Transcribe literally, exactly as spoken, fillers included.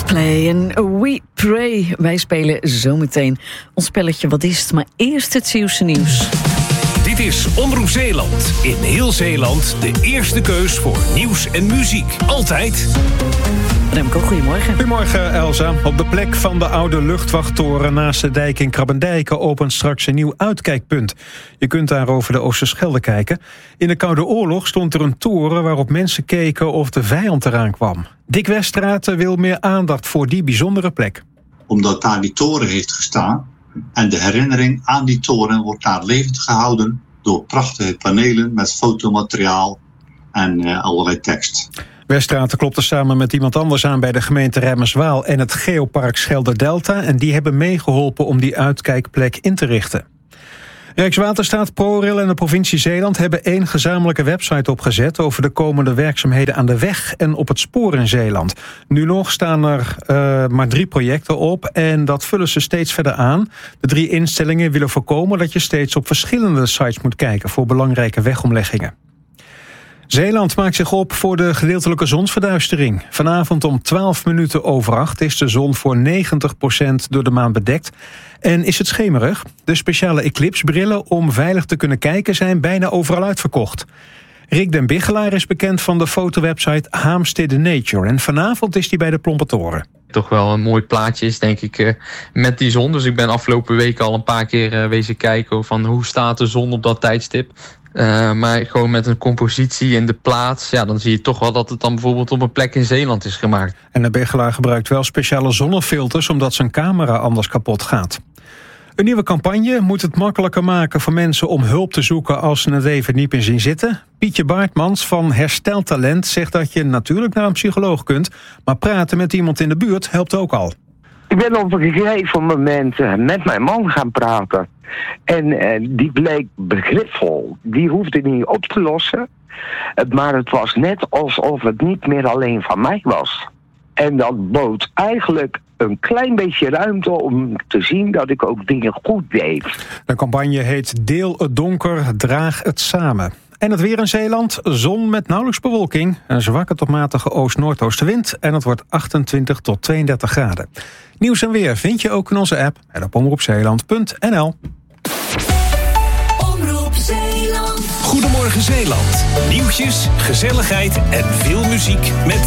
Coldplay en We Pray. Wij spelen zometeen ons spelletje Wat is het? Maar eerst het Zeeuwse nieuws. Dit is Omroep Zeeland. In heel Zeeland de eerste keus voor nieuws en muziek. Altijd. Remco, goedemorgen. Goedemorgen, Elsa. Op de plek van de oude luchtwachttoren naast de dijk in Krabbendijken opent straks een nieuw uitkijkpunt. Je kunt daar over de Oosterschelde kijken. In de Koude Oorlog stond er een toren waarop mensen keken of de vijand eraan kwam. Dick Westraat wil meer aandacht voor die bijzondere plek. Omdat daar die toren heeft gestaan en de herinnering aan die toren wordt daar levend gehouden door prachtige panelen met fotomateriaal en uh, allerlei tekst. Westraat klopte samen met iemand anders aan bij de gemeente Reimerswaal en het Geopark Schelde-Delta en die hebben meegeholpen om die uitkijkplek in te richten. Rijkswaterstaat, ProRail en de provincie Zeeland hebben één gezamenlijke website opgezet over de komende werkzaamheden aan de weg en op het spoor in Zeeland. Nu nog staan er uh, maar drie projecten op en dat vullen ze steeds verder aan. De drie instellingen willen voorkomen dat je steeds op verschillende sites moet kijken voor belangrijke wegomleggingen. Zeeland maakt zich op voor de gedeeltelijke zonsverduistering. Vanavond om twaalf minuten over acht is de zon voor negentig procent door de maan bedekt. En is het schemerig? De speciale eclipsbrillen om veilig te kunnen kijken zijn bijna overal uitverkocht. Rick den Biggelaar is bekend van de fotowebsite Haamstede Nature. En vanavond is hij bij de Plompe Toren. Toch wel een mooi plaatje is, denk ik, uh, met die zon. Dus ik ben afgelopen week al een paar keer uh, wezen kijken van hoe staat de zon op dat tijdstip. Uh, maar gewoon met een compositie in de plaats, ja, dan zie je toch wel dat het dan bijvoorbeeld op een plek in Zeeland is gemaakt. En de Biggelaar gebruikt wel speciale zonnefilters omdat zijn camera anders kapot gaat. Een nieuwe campagne moet het makkelijker maken voor mensen om hulp te zoeken als ze het even niet meer zien zitten. Pietje Baartmans van Hersteltalent zegt dat je natuurlijk naar een psycholoog kunt, maar praten met iemand in de buurt helpt ook al. Ik ben op een gegeven moment uh, met mijn man gaan praten. En uh, die bleek begripvol. Die hoefde niet op te lossen. Uh, maar het was net alsof het niet meer alleen van mij was. En dat bood eigenlijk een klein beetje ruimte om te zien dat ik ook dingen goed deed. De campagne heet Deel het donker, draag het samen. En het weer in Zeeland, zon met nauwelijks bewolking, een zwakke tot matige oost-noordoostenwind en het wordt achtentwintig tot tweeëndertig graden. Nieuws en weer vind je ook in onze app en op omroep zeeland punt n l. Omroep Zeeland. Goedemorgen Zeeland. Nieuwtjes, gezelligheid en veel muziek met